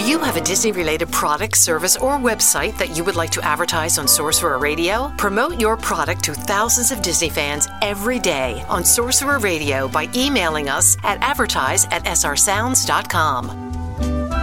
you have a Disney-related product, service, or website that you would like to advertise on Sorcerer Radio? Promote your product to thousands of Disney fans every day on Sorcerer Radio by emailing us at advertise@srsounds.com.